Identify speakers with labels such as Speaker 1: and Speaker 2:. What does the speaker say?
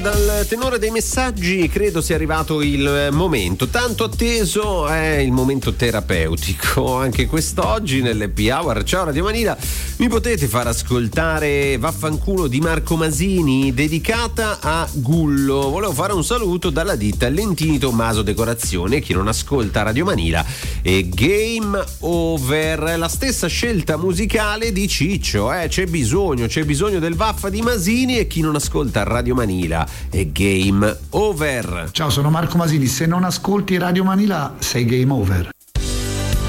Speaker 1: Dal tenore dei messaggi credo sia arrivato il momento tanto atteso, è il momento terapeutico. Anche quest'oggi nell'Happy Hour, ciao Radio Manila, mi potete far ascoltare Vaffanculo di Marco Masini, dedicata a Gullo. Volevo fare un saluto dalla ditta Lentini Tommaso Decorazione. Chi non ascolta Radio Manila è Game Over, la stessa scelta musicale di Ciccio, c'è bisogno del Vaffa di Masini, e chi non ascolta Radio Manila è Game Over.
Speaker 2: Ciao, sono Marco Masini, se non ascolti Radio Manila sei game over.